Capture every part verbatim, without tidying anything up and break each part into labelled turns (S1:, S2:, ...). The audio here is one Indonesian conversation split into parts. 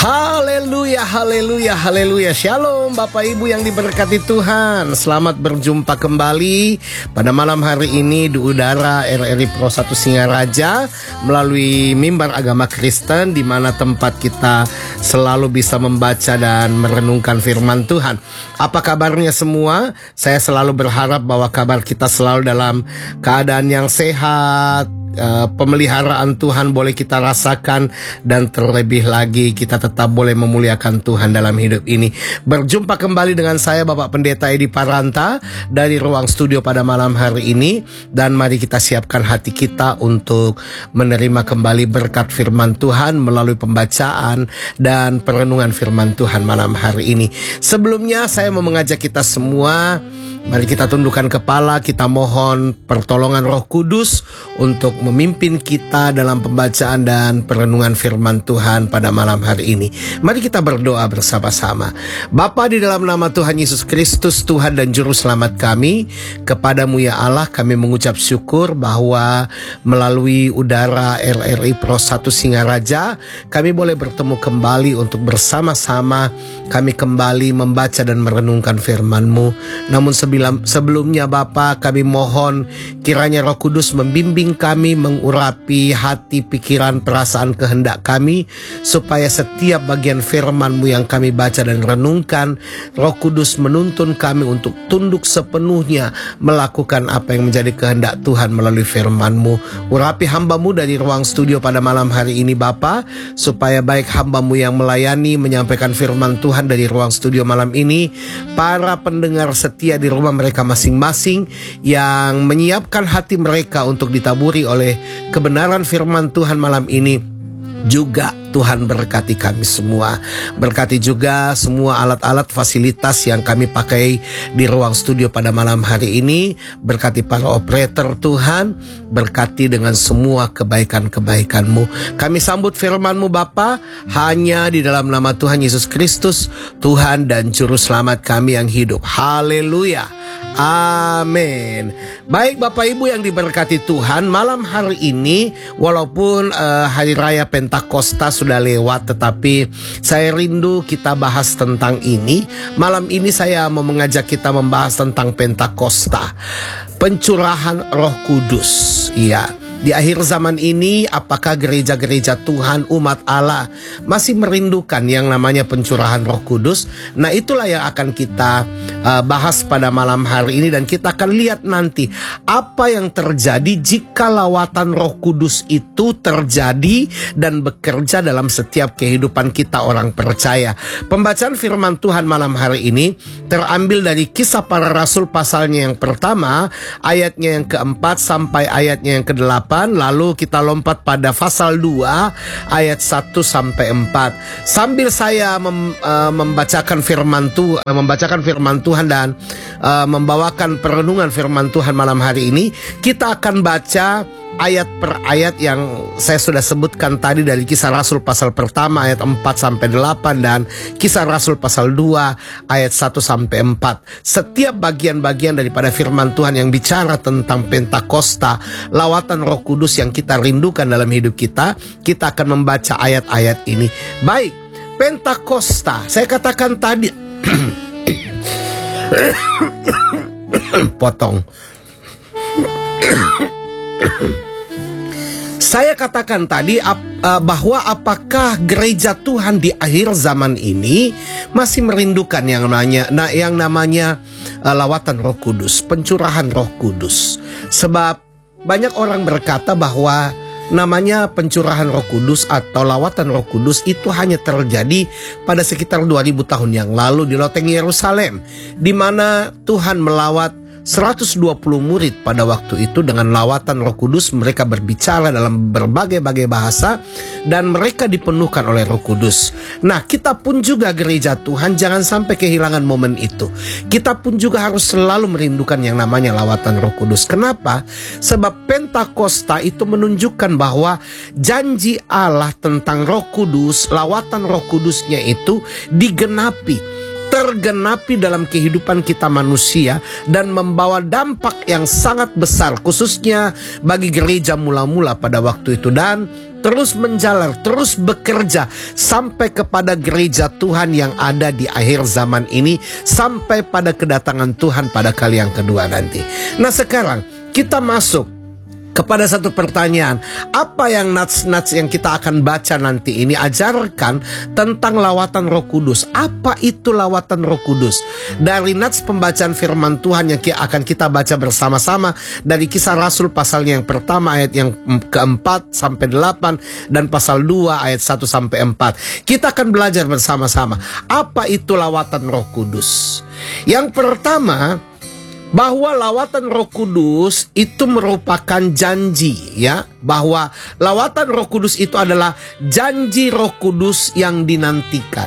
S1: Haleluya, haleluya, haleluya. Shalom Bapak Ibu yang diberkati Tuhan. Selamat berjumpa kembali pada malam hari ini di udara R R I Pro satu Singaraja melalui mimbar agama Kristen, di mana tempat kita selalu bisa membaca dan merenungkan firman Tuhan. Apa kabarnya semua? Saya selalu berharap bahwa kabar kita selalu dalam keadaan yang sehat. Uh, pemeliharaan Tuhan boleh kita rasakan, dan terlebih lagi kita tetap boleh memuliakan Tuhan dalam hidup ini. Berjumpa kembali dengan saya Bapak Pendeta Edi Paranta dari ruang studio pada malam hari ini, dan mari kita siapkan hati kita untuk menerima kembali berkat firman Tuhan melalui pembacaan dan perenungan firman Tuhan malam hari ini. Sebelumnya saya mau mengajak kita semua, mari kita tundukkan kepala, kita mohon pertolongan Roh Kudus untuk memimpin kita dalam pembacaan dan perenungan firman Tuhan pada malam hari ini. Mari kita berdoa bersama-sama. Bapa, di dalam nama Tuhan Yesus Kristus, Tuhan dan Juru Selamat kami, kepadamu ya Allah kami mengucap syukur bahwa melalui udara R R I Pro satu Singaraja kami boleh bertemu kembali untuk bersama-sama kami kembali membaca dan merenungkan firman-Mu. Namun sebelumnya Bapa, kami mohon kiranya Roh Kudus membimbing kami, mengurapi hati, pikiran, perasaan, kehendak kami, supaya setiap bagian firman-Mu yang kami baca dan renungkan, Roh Kudus menuntun kami untuk tunduk sepenuhnya melakukan apa yang menjadi kehendak Tuhan melalui firman-Mu. Urapi hamba-Mu dari ruang studio pada malam hari ini Bapa, supaya baik hamba-Mu yang melayani menyampaikan firman Tuhan dari ruang studio malam ini, para pendengar setia di rumah mereka masing-masing yang menyiapkan hati mereka untuk ditaburi oleh kebenaran firman Tuhan malam ini, juga Tuhan berkati kami semua. Berkati juga semua alat-alat fasilitas yang kami pakai di ruang studio pada malam hari ini. Berkati para operator Tuhan, berkati dengan semua kebaikan-kebaikan-Mu. Kami sambut firman-Mu Bapa, hanya di dalam nama Tuhan Yesus Kristus, Tuhan dan Juru Selamat kami yang hidup. Haleluya. Amin. Baik Bapak Ibu yang diberkati Tuhan, malam hari ini walaupun uh, hari raya Pentakosta sudah lewat, tetapi saya rindu kita bahas tentang ini. Malam ini saya mau mengajak kita membahas tentang Pentakosta, pencurahan Roh Kudus. Iya. Di akhir zaman ini, apakah gereja-gereja Tuhan, umat Allah masih merindukan yang namanya pencurahan Roh Kudus? Nah, itulah yang akan kita uh, bahas pada malam hari ini, dan kita akan lihat nanti apa yang terjadi jika lawatan Roh Kudus itu terjadi dan bekerja dalam setiap kehidupan kita orang percaya. Pembacaan firman Tuhan malam hari ini terambil dari Kisah Para Rasul pasalnya yang pertama, ayatnya yang keempat sampai ayatnya yang kedelapan. Lalu kita lompat pada pasal dua ayat satu sampai empat. Sambil saya mem, uh, membacakan firman Tuhan, uh, membacakan firman Tuhan dan uh, membawakan perenungan firman Tuhan malam hari ini, kita akan baca ayat per ayat yang saya sudah sebutkan tadi dari Kisah Rasul pasal pertama ayat empat sampai delapan dan Kisah Rasul pasal dua ayat satu sampai empat. Setiap bagian-bagian daripada firman Tuhan yang bicara tentang Pentakosta, lawatan Roh Kudus yang kita rindukan dalam hidup kita, kita akan membaca ayat-ayat ini. Baik, Pentakosta, saya katakan tadi potong. Saya katakan tadi ap, uh, bahwa apakah gereja Tuhan di akhir zaman ini masih merindukan yang namanya, nah, yang namanya uh, lawatan Roh Kudus, pencurahan Roh Kudus. Sebab banyak orang berkata bahwa namanya pencurahan Roh Kudus atau lawatan Roh Kudus itu hanya terjadi pada sekitar dua ribu tahun yang lalu di loteng Yerusalem, di mana Tuhan melawat seratus dua puluh murid pada waktu itu dengan lawatan Roh Kudus. Mereka berbicara dalam berbagai-bagai bahasa dan mereka dipenuhkan oleh Roh Kudus. Nah, kita pun juga gereja Tuhan jangan sampai kehilangan momen itu. Kita pun juga harus selalu merindukan yang namanya lawatan Roh Kudus. Kenapa? Sebab Pentakosta itu menunjukkan bahwa janji Allah tentang Roh Kudus, lawatan Roh Kudusnya itu digenapi. tergenapi dalam kehidupan kita manusia dan membawa dampak yang sangat besar khususnya bagi gereja mula-mula pada waktu itu, dan terus menjalar, terus bekerja sampai kepada gereja Tuhan yang ada di akhir zaman ini, sampai pada kedatangan Tuhan pada kali yang kedua nanti. Nah, sekarang kita masuk kepada satu pertanyaan. Apa yang nats-nats yang kita akan baca nanti ini ajarkan tentang lawatan Roh Kudus? Apa itu lawatan Roh Kudus? Dari nats pembacaan firman Tuhan yang akan kita baca bersama-sama dari Kisah Rasul pasalnya yang pertama ayat yang keempat sampai delapan dan pasal dua ayat satu sampai empat. Kita akan belajar bersama-sama apa itu lawatan Roh Kudus. Yang pertama, bahwa lawatan Roh Kudus itu merupakan janji, ya, bahwa lawatan Roh Kudus itu adalah janji Roh Kudus yang dinantikan.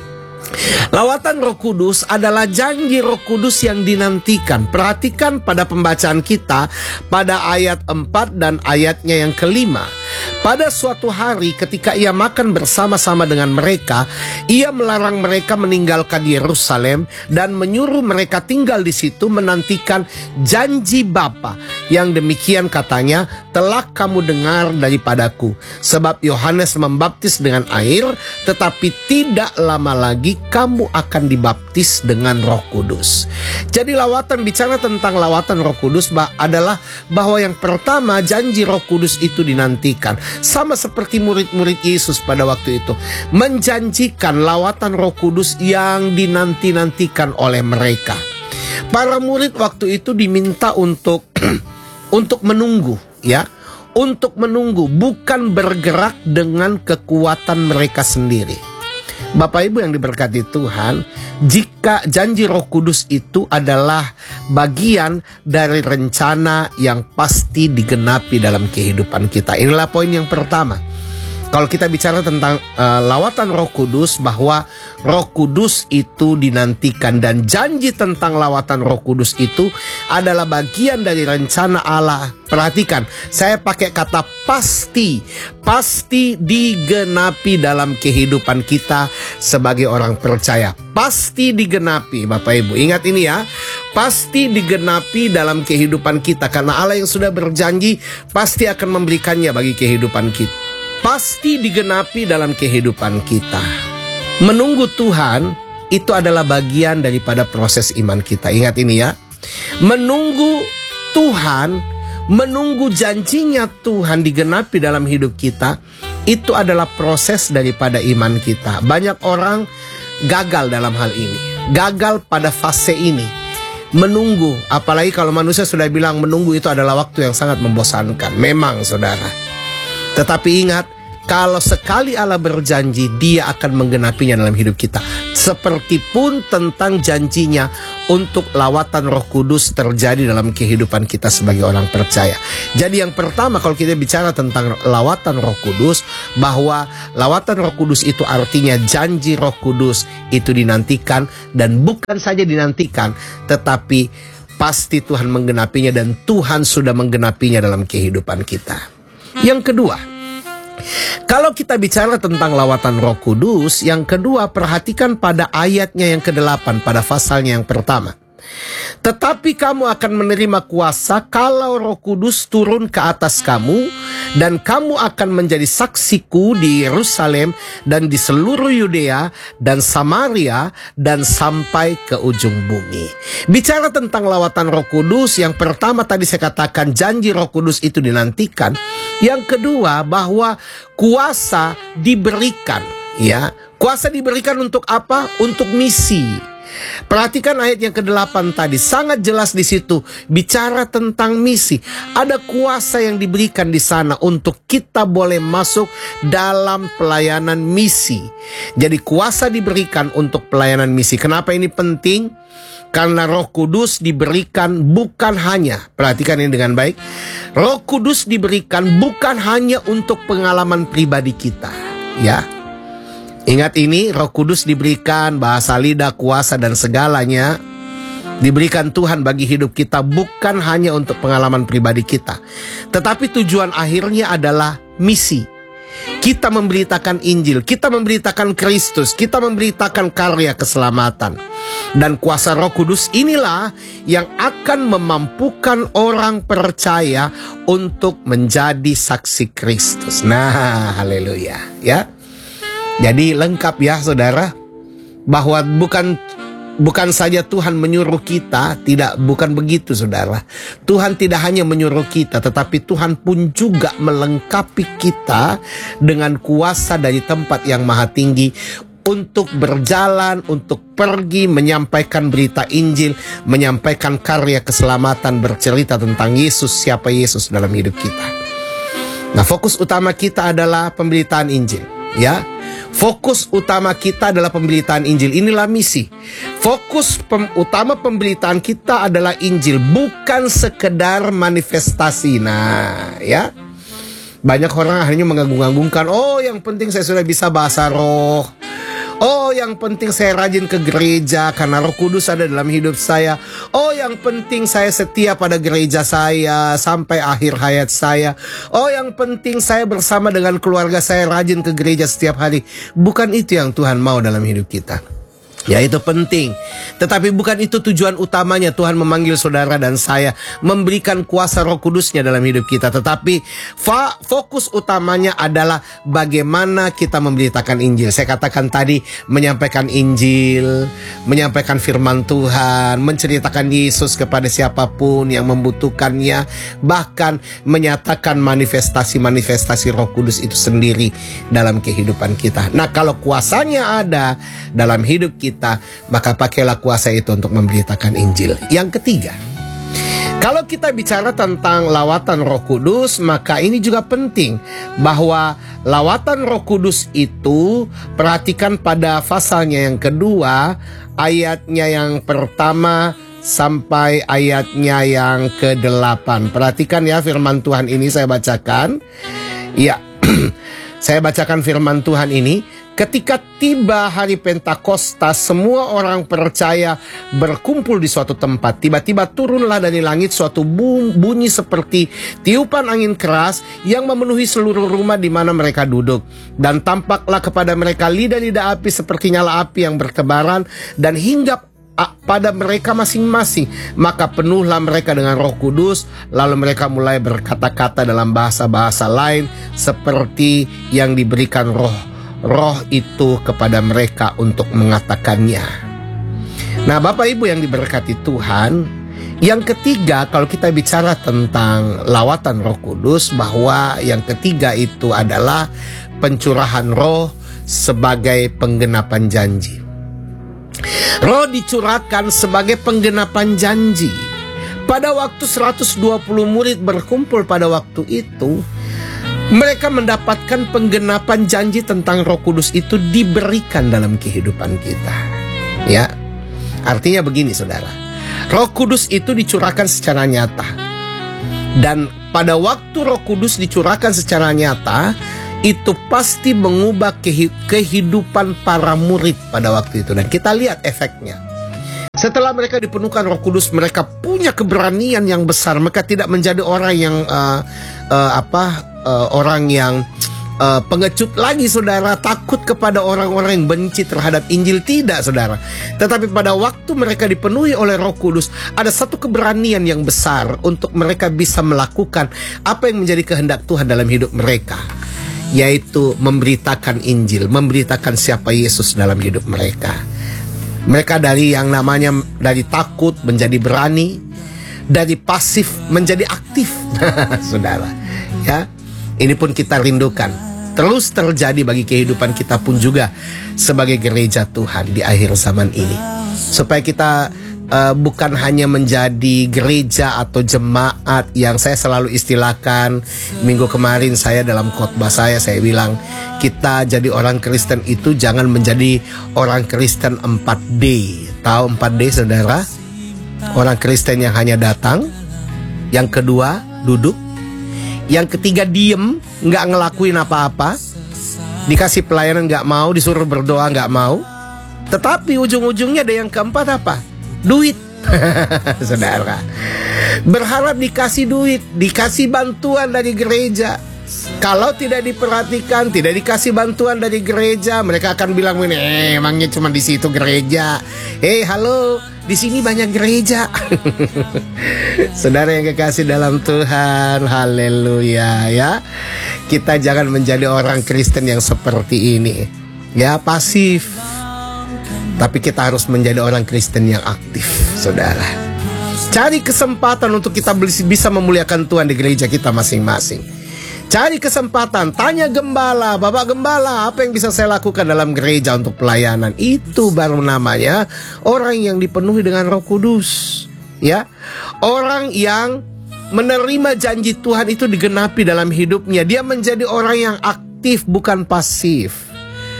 S1: Lawatan Roh Kudus adalah janji Roh Kudus yang dinantikan. Perhatikan pada pembacaan kita pada ayat empat dan ayatnya yang kelima. Pada suatu hari ketika ia makan bersama-sama dengan mereka, ia melarang mereka meninggalkan Yerusalem dan menyuruh mereka tinggal di situ menantikan janji Bapa. Yang demikian katanya, telah kamu dengar daripadaku. Sebab Yohanes membaptis dengan air, tetapi tidak lama lagi kamu akan dibaptis dengan Roh Kudus. Jadi lawatan, bicara tentang lawatan Roh Kudus bah, adalah bahwa yang pertama, janji Roh Kudus itu dinantikan. Sama seperti murid-murid Yesus pada waktu itu, menjanjikan lawatan Roh Kudus yang dinanti-nantikan oleh mereka. Para murid waktu itu diminta untuk untuk menunggu, ya, untuk menunggu, bukan bergerak dengan kekuatan mereka sendiri. Bapak Ibu yang diberkati Tuhan, jika janji Roh Kudus itu adalah bagian dari rencana yang pasti digenapi dalam kehidupan kita. Inilah poin yang pertama. Kalau kita bicara tentang uh, lawatan Roh Kudus, bahwa Roh Kudus itu dinantikan, dan janji tentang lawatan Roh Kudus itu adalah bagian dari rencana Allah. Perhatikan, saya pakai kata pasti, pasti digenapi dalam kehidupan kita sebagai orang percaya. Pasti digenapi, Bapak Ibu. Ingat ini ya, pasti digenapi dalam kehidupan kita, karena Allah yang sudah berjanji pasti akan memberikannya bagi kehidupan kita. Pasti digenapi dalam kehidupan kita. Menunggu Tuhan itu adalah bagian daripada proses iman kita. Ingat ini ya. Menunggu Tuhan, menunggu janjinya Tuhan digenapi dalam hidup kita, itu adalah proses daripada iman kita. Banyak orang gagal dalam hal ini. Gagal pada fase ini. Menunggu, apalagi kalau manusia sudah bilang menunggu itu adalah waktu yang sangat membosankan. Memang, saudara. Tetapi ingat, kalau sekali Allah berjanji, Dia akan menggenapinya dalam hidup kita. Sepertipun tentang janjinya untuk lawatan Roh Kudus terjadi dalam kehidupan kita sebagai orang percaya. Jadi yang pertama, kalau kita bicara tentang lawatan Roh Kudus, bahwa lawatan Roh Kudus itu artinya janji Roh Kudus itu dinantikan, dan bukan saja dinantikan, tetapi pasti Tuhan menggenapinya, dan Tuhan sudah menggenapinya dalam kehidupan kita. Yang kedua, kalau kita bicara tentang lawatan Roh Kudus, yang kedua, perhatikan pada ayatnya yang kedelapan pada pasalnya yang pertama. Tetapi kamu akan menerima kuasa kalau Roh Kudus turun ke atas kamu, dan kamu akan menjadi saksiku di Yerusalem dan di seluruh Yudea dan Samaria dan sampai ke ujung bumi. Bicara tentang lawatan Roh Kudus, yang pertama tadi saya katakan janji Roh Kudus itu dinantikan. Yang kedua, bahwa kuasa diberikan, ya. Kuasa diberikan untuk apa? Untuk misi. Perhatikan ayat yang kedelapan tadi, sangat jelas di situ bicara tentang misi. Ada kuasa yang diberikan di sana untuk kita boleh masuk dalam pelayanan misi. Jadi kuasa diberikan untuk pelayanan misi. Kenapa ini penting? Karena Roh Kudus diberikan bukan hanya, perhatikan ini dengan baik, Roh Kudus diberikan bukan hanya untuk pengalaman pribadi kita, ya. Ingat ini, Roh Kudus diberikan, bahasa lidah, kuasa dan segalanya diberikan Tuhan bagi hidup kita bukan hanya untuk pengalaman pribadi kita, tetapi tujuan akhirnya adalah misi. Kita memberitakan Injil, kita memberitakan Kristus, kita memberitakan karya keselamatan. Dan kuasa Roh Kudus inilah yang akan memampukan orang percaya untuk menjadi saksi Kristus. Nah, haleluya, ya. Jadi lengkap ya saudara, bahwa bukan Bukan saja Tuhan menyuruh kita, tidak, bukan begitu saudara. Tuhan tidak hanya menyuruh kita, tetapi Tuhan pun juga melengkapi kita dengan kuasa dari tempat yang maha tinggi untuk berjalan, untuk pergi menyampaikan berita Injil, menyampaikan karya keselamatan, bercerita tentang Yesus, siapa Yesus dalam hidup kita. Nah, fokus utama kita adalah pemberitaan Injil, ya. Fokus utama kita adalah pemberitaan Injil. Inilah misi. Fokus pem utama pemberitaan kita adalah Injil, bukan sekedar manifestasi. Nah, ya. Banyak orang hanya mengagung-agungkan, oh yang penting saya sudah bisa bahasa roh. Oh yang penting saya rajin ke gereja karena Roh Kudus ada dalam hidup saya. Oh yang penting saya setia pada gereja saya sampai akhir hayat saya. Oh yang penting saya bersama dengan keluarga saya rajin ke gereja setiap hari. Bukan itu yang Tuhan mau dalam hidup kita. Ya, itu penting, tetapi bukan itu tujuan utamanya. Tuhan memanggil saudara dan saya, memberikan kuasa Roh Kudusnya dalam hidup kita. Tetapi fokus utamanya adalah bagaimana kita memberitakan Injil. Saya katakan tadi, menyampaikan Injil, menyampaikan firman Tuhan, menceritakan Yesus kepada siapapun yang membutuhkannya, bahkan menyatakan manifestasi-manifestasi Roh Kudus itu sendiri dalam kehidupan kita. Nah, kalau kuasanya ada dalam hidup kita, kita, maka pakailah kuasa itu untuk memberitakan Injil. Yang ketiga, kalau kita bicara tentang lawatan Roh Kudus, maka ini juga penting bahwa lawatan Roh Kudus itu, perhatikan pada pasalnya yang kedua, ayatnya yang pertama sampai ayatnya yang kedelapan. Perhatikan ya firman Tuhan ini, saya bacakan. Ya, saya bacakan firman Tuhan ini. Ketika tiba hari Pentakosta, semua orang percaya berkumpul di suatu tempat. Tiba-tiba turunlah dari langit suatu bunyi seperti tiupan angin keras yang memenuhi seluruh rumah di mana mereka duduk. Dan tampaklah kepada mereka lidah-lidah api seperti nyala api yang bertebaran dan hinggap pada mereka masing-masing. Maka penuhlah mereka dengan Roh Kudus, lalu mereka mulai berkata-kata dalam bahasa-bahasa lain seperti yang diberikan Roh Roh itu kepada mereka untuk mengatakannya. Nah, Bapak Ibu yang diberkati Tuhan, yang ketiga kalau kita bicara tentang lawatan Roh Kudus, bahwa yang ketiga itu adalah pencurahan Roh sebagai penggenapan janji. Roh dicurahkan sebagai penggenapan janji. Pada waktu seratus dua puluh murid berkumpul pada waktu itu, mereka mendapatkan penggenapan janji tentang Roh Kudus itu diberikan dalam kehidupan kita. Ya, artinya begini saudara, Roh Kudus itu dicurahkan secara nyata. Dan pada waktu Roh Kudus dicurahkan secara nyata, itu pasti mengubah kehidupan para murid pada waktu itu. Dan kita lihat efeknya. Setelah mereka dipenuhkan Roh Kudus, mereka punya keberanian yang besar. Mereka tidak menjadi orang yang uh, uh, apa uh, orang yang uh, pengecut lagi, saudara, takut kepada orang-orang yang benci terhadap Injil. Tidak, saudara. Tetapi pada waktu mereka dipenuhi oleh Roh Kudus, ada satu keberanian yang besar untuk mereka bisa melakukan apa yang menjadi kehendak Tuhan dalam hidup mereka, yaitu memberitakan Injil, memberitakan siapa Yesus dalam hidup mereka. Mereka dari yang namanya dari takut menjadi berani, dari pasif menjadi aktif. Saudara, ya, ini pun kita rindukan terus terjadi bagi kehidupan kita pun juga sebagai gereja Tuhan di akhir zaman ini, supaya kita uh, bukan hanya menjadi gereja atau jemaat yang saya selalu istilahkan. Minggu kemarin saya dalam khotbah saya saya bilang, kita jadi orang Kristen itu jangan menjadi orang Kristen empat D. Tahu empat D, saudara? Orang Kristen yang hanya datang, yang kedua duduk, yang ketiga diem, nggak ngelakuin apa-apa, dikasih pelayanan nggak mau, disuruh berdoa nggak mau. Tetapi ujung-ujungnya ada yang keempat apa? Duit. Saudara, berharap dikasih duit, dikasih bantuan dari gereja, Kalau tidak diperhatikan, tidak dikasih bantuan dari gereja, mereka akan bilang, eh, emangnya cuma di situ gereja. Eh, halo, di sini banyak gereja. Saudara yang kekasih dalam Tuhan, haleluya ya. Kita jangan menjadi orang Kristen yang seperti ini, ya pasif. Tapi kita harus menjadi orang Kristen yang aktif, saudara. Cari kesempatan untuk kita bisa memuliakan Tuhan di gereja kita masing-masing. Cari kesempatan, tanya gembala, Bapak Gembala, apa yang bisa saya lakukan dalam gereja untuk pelayanan? Itu baru namanya orang yang dipenuhi dengan Roh Kudus, ya. Orang yang menerima janji Tuhan itu digenapi dalam hidupnya. Dia menjadi orang yang aktif, bukan pasif.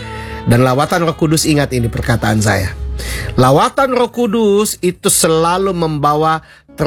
S1: Dan lawatan Roh Kudus, ingat ini perkataan saya. Lawatan Roh Kudus itu selalu membawa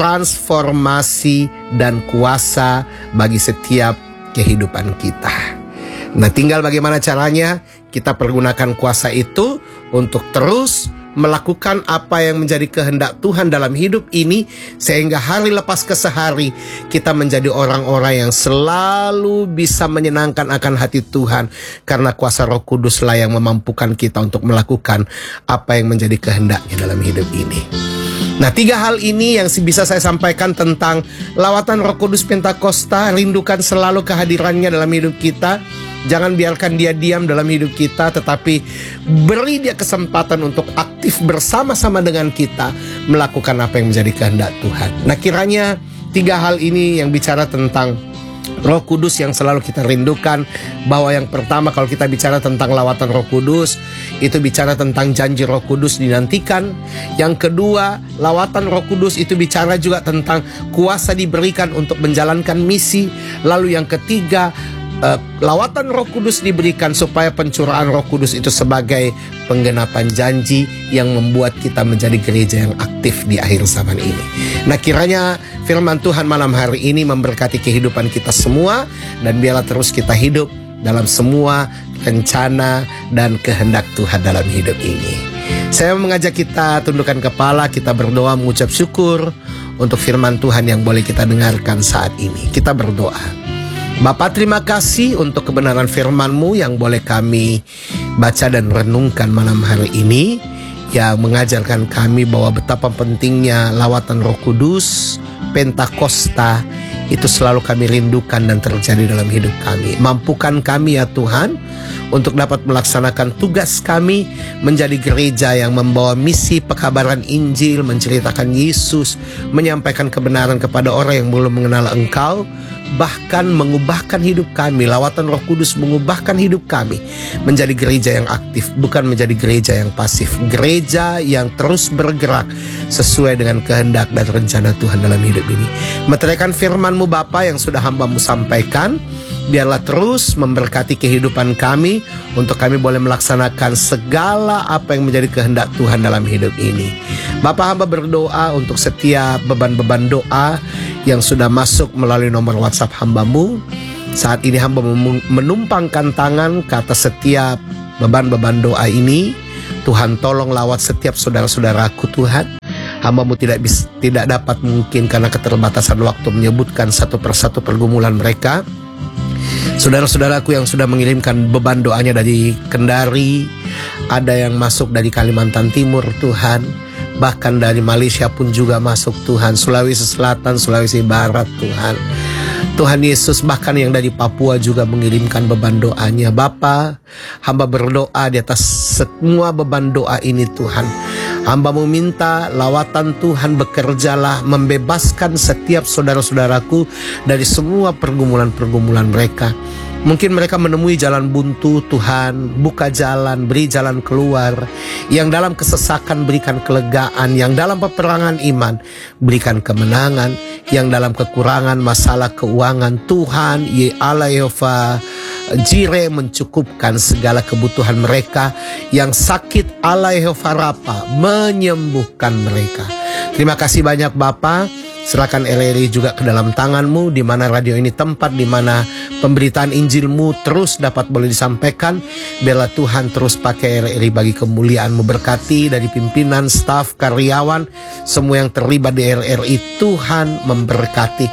S1: transformasi dan kuasa bagi setiap kehidupan kita. Nah, tinggal bagaimana caranya kita pergunakan kuasa itu untuk terus melakukan apa yang menjadi kehendak Tuhan dalam hidup ini, sehingga hari lepas ke sehari kita menjadi orang-orang yang selalu bisa menyenangkan akan hati Tuhan, karena kuasa Roh Kuduslah yang memampukan kita untuk melakukan apa yang menjadi kehendaknya dalam hidup ini. Nah, tiga hal ini yang bisa saya sampaikan tentang lawatan Roh Kudus Pentakosta. Rindukan selalu kehadirannya dalam hidup kita. Jangan biarkan dia diam dalam hidup kita, tetapi beri dia kesempatan untuk aktif bersama-sama dengan kita melakukan apa yang menjadi kehendak Tuhan. Nah, kiranya tiga hal ini yang bicara tentang Roh Kudus yang selalu kita rindukan. Bahwa yang pertama, kalau kita bicara tentang lawatan Roh Kudus, itu bicara tentang janji Roh Kudus dinantikan. Yang kedua, lawatan Roh Kudus itu bicara juga tentang kuasa diberikan untuk menjalankan misi. Lalu yang ketiga, Uh, lawatan Roh Kudus diberikan supaya pencurahan Roh Kudus itu sebagai penggenapan janji yang membuat kita menjadi gereja yang aktif di akhir zaman ini. Nah, kiranya firman Tuhan malam hari ini memberkati kehidupan kita semua, dan biarlah terus kita hidup dalam semua rencana dan kehendak Tuhan dalam hidup ini. Saya mengajak kita tundukkan kepala, kita berdoa mengucap syukur untuk firman Tuhan yang boleh kita dengarkan saat ini. Kita berdoa. Bapa, terima kasih untuk kebenaran firman-Mu yang boleh kami baca dan renungkan malam hari ini, yang mengajarkan kami bahwa betapa pentingnya lawatan Roh Kudus Pentakosta itu selalu kami rindukan dan terjadi dalam hidup kami. Mampukan kami ya Tuhan untuk dapat melaksanakan tugas kami menjadi gereja yang membawa misi pekabaran Injil, menceritakan Yesus, menyampaikan kebenaran kepada orang yang belum mengenal Engkau, bahkan mengubahkan hidup kami. Lawatan Roh Kudus mengubahkan hidup kami menjadi gereja yang aktif, bukan menjadi gereja yang pasif. Gereja yang terus bergerak sesuai dengan kehendak dan rencana Tuhan dalam hidup ini. Meteraikan firman-Mu Bapa yang sudah hamba-Mu sampaikan, biarlah terus memberkati kehidupan kami untuk kami boleh melaksanakan segala apa yang menjadi kehendak Tuhan dalam hidup ini. Bapa, hamba berdoa untuk setiap beban-beban doa yang sudah masuk melalui nomor WhatsApp hamba-Mu. Saat ini hamba menumpangkan tangan ke atas setiap beban-beban doa ini. Tuhan, tolong lawat setiap saudara-saudaraku Tuhan. Hamba-Mu tidak bisa, tidak dapat mungkin karena keterbatasan waktu menyebutkan satu persatu pergumulan mereka. Saudara-saudaraku yang sudah mengirimkan beban doanya dari Kendari, ada yang masuk dari Kalimantan Timur Tuhan, bahkan dari Malaysia pun juga masuk Tuhan, Sulawesi Selatan, Sulawesi Barat Tuhan. Tuhan Yesus, bahkan yang dari Papua juga mengirimkan beban doanya. Bapa, hamba berdoa di atas semua beban doa ini Tuhan. Hamba meminta lawatan Tuhan bekerjalah, membebaskan setiap saudara-saudaraku dari semua pergumulan-pergumulan mereka. Mungkin mereka menemui jalan buntu, Tuhan, buka jalan, beri jalan keluar. Yang dalam kesesakan berikan kelegaan, yang dalam peperangan iman berikan kemenangan, yang dalam kekurangan masalah keuangan, Tuhan, Ye Allah Yehova Jireh mencukupkan segala kebutuhan mereka. Yang sakit Allah Yehova Rafa menyembuhkan mereka. Terima kasih banyak Bapa. Serahkan R R I juga ke dalam tangan-Mu, di mana radio ini tempat di mana pemberitaan Injil-Mu terus dapat boleh disampaikan. Biarlah Tuhan terus pakai R R I bagi kemuliaan-Mu. Berkati dari pimpinan, staf, karyawan, semua yang terlibat di R R I. Tuhan memberkati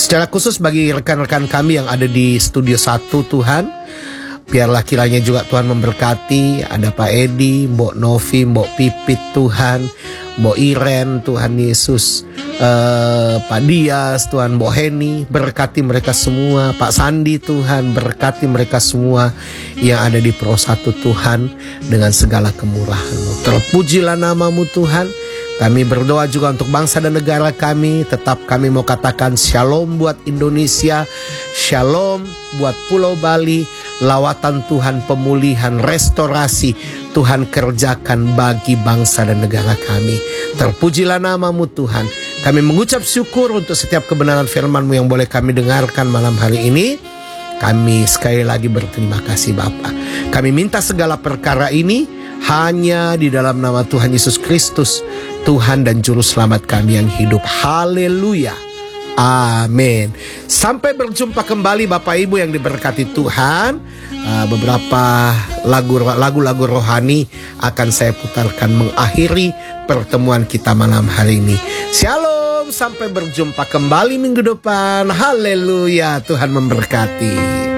S1: Secara khusus bagi rekan-rekan kami yang ada di studio satu Tuhan, biarlah kiranya juga Tuhan memberkati. Ada Pak Edi, Mbok Novi, Mbok Pipit Tuhan, Mbok Iren, Tuhan Yesus, uh, Pak Dias, Tuhan, Mbok Heni, berkati mereka semua. Pak Sandi Tuhan, berkati mereka semua yang ada di Pro satu Tuhan dengan segala kemurahan-Mu. Terpujilah nama-Mu Tuhan. Kami berdoa juga untuk bangsa dan negara kami. Tetap kami mau katakan shalom buat Indonesia, shalom buat Pulau Bali. Lawatan Tuhan, pemulihan, restorasi Tuhan kerjakan bagi bangsa dan negara kami. Terpujilah nama-Mu Tuhan. Kami mengucap syukur untuk setiap kebenaran firman-Mu yang boleh kami dengarkan malam hari ini. Kami sekali lagi berterima kasih Bapa. Kami minta segala perkara ini hanya di dalam nama Tuhan Yesus Kristus, Tuhan dan Juru Selamat kami yang hidup. Haleluya. Amin. Sampai berjumpa kembali Bapak Ibu yang diberkati Tuhan. uh, Beberapa lagu-lagu rohani akan saya putarkan mengakhiri pertemuan kita malam hari ini. Shalom, sampai berjumpa kembali minggu depan. Haleluya, Tuhan memberkati.